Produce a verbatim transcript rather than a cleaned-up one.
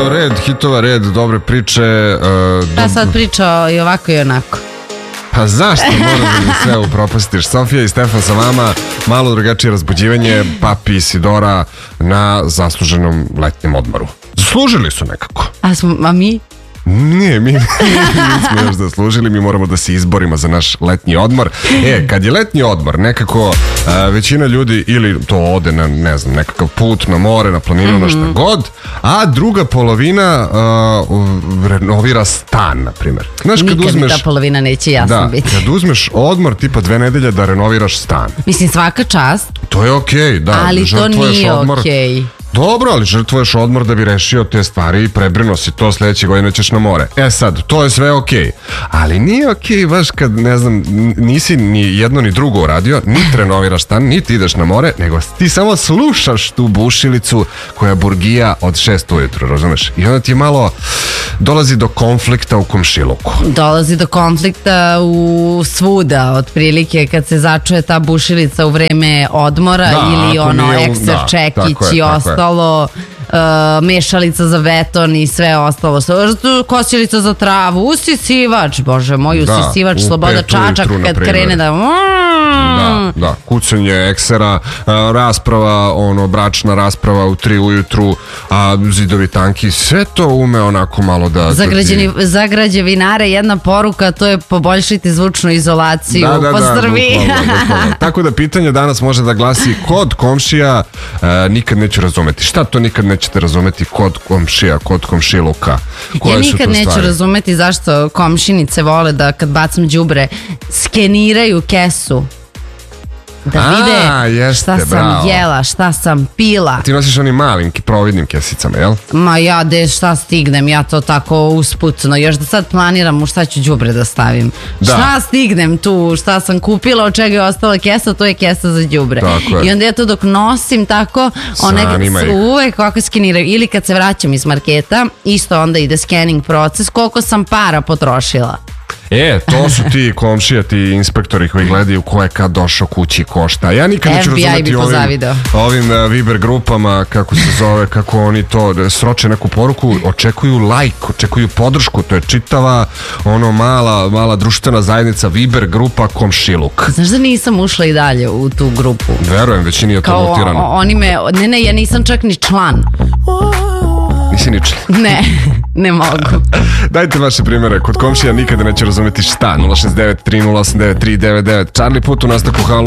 red hitova, red dobre priče. Uh, Pa sad priča i ovako i onako. Pa zašto moram da mi sve upropastiš? Sofija i Stefan sa vama, malo drugačije razbuđivanje, Papi i Sidora na zasluženom letnjem odmoru. Zaslužili su nekako. A, smo, a mi? Nije, mi nismo još zaslužili, mi moramo da se izborimo za naš letnji odmor. E, kad je letnji odmor, nekako a, većina ljudi ili to ode na, ne znam, nekakav put na more, na planinu, mm-hmm. na šta god, a druga polovina a, renovira stan, na primjer. Znaš, Nikad kad uzmeš, mi ta polovina neće jasno da, biti. kad uzmeš odmor tipa dve nedelje da renoviraš stan. Mislim, svaka čast. To je okej, okay, da. Ali to nije odmor, okej. Okay. Dobro, ali žrtvuješ odmor da bi rešio te stvari i prebrinuo si to, sljedeće godine ćeš na more. E sad, to je sve okej. Okay. Ali nije okej okay, baš kad, ne znam, nisi ni jedno ni drugo uradio, niti renoviraš stan, niti ideš na more, nego ti samo slušaš tu bušilicu koja burgija od šest ujutru, razumeš? I onda ti malo dolazi do konflikta u komšiluku. Dolazi do konflikta u svuda, otprilike kad se začuje ta bušilica u vreme odmora, da, ili ono ekser da, čekić i ostalo. Ostalo, uh, mešalica za beton i sve ostalo, kosilica za travu, usisivač, bože moj, usisivač, da, sloboda čačak kad krene da... Da, da, kucanje eksera, rasprava, ono, bračna rasprava u tri ujutru, a zidovi tanki, sve to ume onako malo da... Za, građani, za građevinare jedna poruka, to je poboljšiti zvučnu izolaciju da, da, po da, Srbiji. Bukvalno, bukvalno. Tako da pitanje danas može da glasi kod komšija uh, nikad neću razumeti. Šta to nikad nećete razumeti kod komšija, kod komšiluka? Koje ja nikad neću stvari? razumeti zašto komšinice vole da kad bacam đubre skeniraju kesu. Da vide A, jeste, šta sam bravo. jela, šta sam pila. Ti nosiš onim malim providnim kesicama, jel? Ma ja, de šta stignem, ja to tako usputno. Još da sad planiram u šta ću đubre da stavim. Da. Šta stignem tu, šta sam kupila, od čega je ostala kesa, to je kesa za đubre. I onda ja to dok nosim tako, one uvek ovako skeniraju. Ili kad se vraćam iz marketa, isto onda ide scanning proces, koliko sam para potrošila. E, to su ti komšija, ti inspektori koji gledaju ko je kad došao kući košta. Ja nikad neću razumeti ovim, ovim uh, Viber grupama, kako se zove, kako oni to sroče neku poruku, očekuju like, očekuju podršku, to je čitava ono mala, mala društvena zajednica Viber grupa Komšiluk. Znaš da nisam ušla i dalje u tu grupu? Verujem, većini je to notirano. Kao oni me, ne ne, ja nisam čak ni član. Nisi ni član? Ne, ne mogu. Dajte vaše primjere, kod komšija nikada neće razumeti šta. nula šest devet tri nula osam devet tri devet devet. Charlie Put u nastavku Halo.